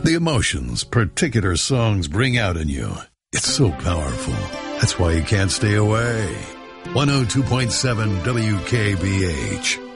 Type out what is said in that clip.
The emotions particular songs bring out in you. It's so powerful. That's why you can't stay away. 102.7 WKBH.